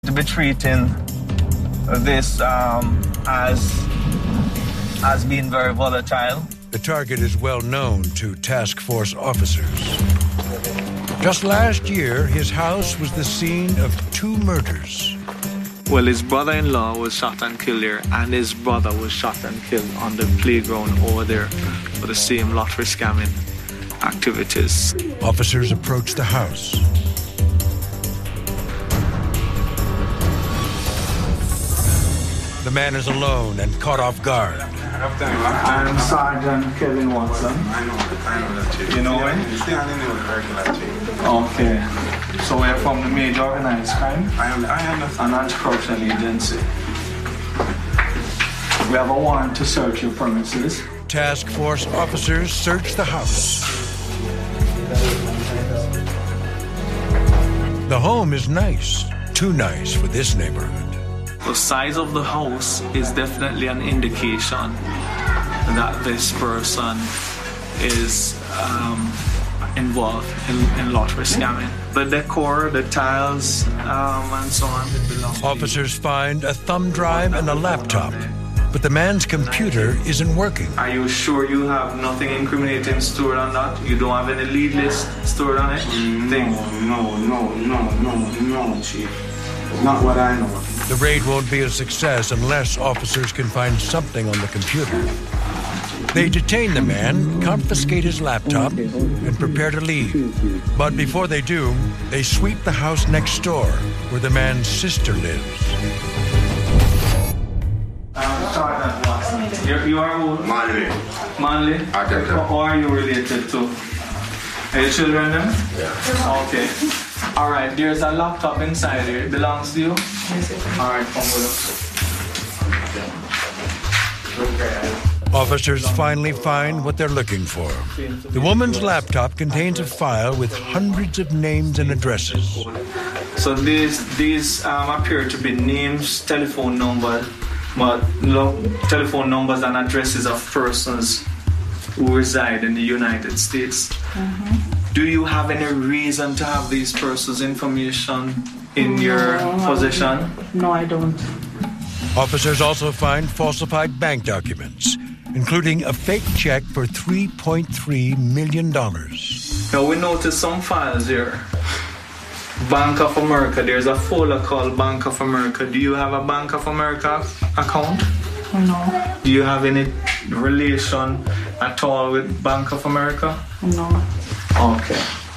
to be treating this as being very volatile. The target is well known to task force officers. Just last year, his house was the scene of 2 murders. Well, his brother-in-law was shot and killed there, and his brother was shot and killed on the playground over there for the same lottery scamming activities. Officers approached the house. The man is alone and caught off guard. I'm Sergeant Kevin Watson. I know that chief. You know him? He's the regular chief. Okay. So we're from the major organized crime I understand. and anti-corruption agency. We have a warrant to search your premises. Task force officers searched the house. The home is nice. Too nice for this neighborhood. The size of the house is definitely an indication that this person is involved in lottery scamming. The decor, the tiles, and so on. Officers find a thumb drive and a laptop, but the man's computer isn't working. Are you sure you have nothing incriminating stored on that? You don't have any lead list stored on it? No, Chief. It's not what I know. The raid won't be a success unless officers can find something on the computer. They detain the man, confiscate his laptop, and prepare to leave. But before they do, they sweep the house next door, where the man's sister lives. Sergeant Watson. You are who? Manley? Who are you related to? Are your children them? Yeah. Okay. Alright, there's a laptop inside here. It belongs to you? Alright, come with us. Officers finally find what they're looking for. The woman's laptop contains a file with hundreds of names and addresses. So these appear to be names, telephone numbers, telephone numbers and addresses of persons who reside in the United States. Mm-hmm. Do you have any reason to have these persons' information in your possession? No, I don't. Officers also find falsified bank documents, including a fake check for $3.3 million. Now, we noticed some files here. Bank of America, there's a folder called Bank of America. Do you have a Bank of America account? No. Do you have any relation at all with Bank of America? No. Okay.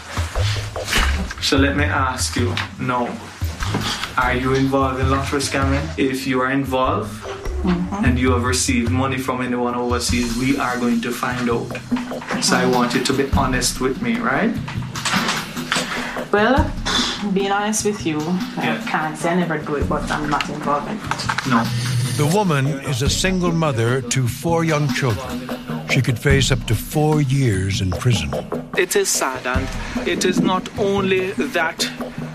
So let me ask you now, are you involved in lottery scamming? If you are involved and you have received money from anyone overseas, we are going to find out. So I want you to be honest with me, right? Well, being honest with you, I can't say I never do it, but I'm not involved in it. No. The woman is a single mother to 4 young children. She could face up to 4 years in prison. It is sad, and it is not only that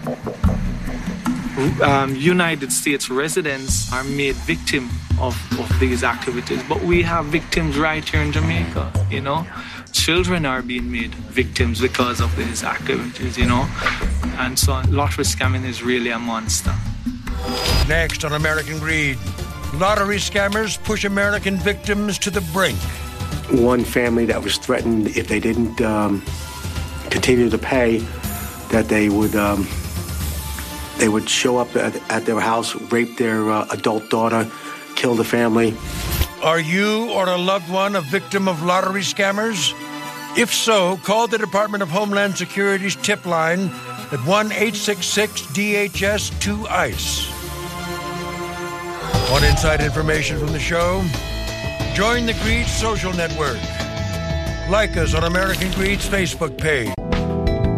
United States residents are made victim of these activities, but we have victims right here in Jamaica, you know. Children are being made victims because of these activities, you know. And so lottery scamming is really a monster. Next on American Greed, lottery scammers push American victims to the brink. One family that was threatened if they didn't continue to pay, that they would show up at their house, rape their adult daughter, kill the family. Are you or a loved one a victim of lottery scammers? If so, call the Department of Homeland Security's tip line at 1-866-DHS-2-ICE. Want inside information from the show? Join the Greed Social Network. Like us on American Greed's Facebook page.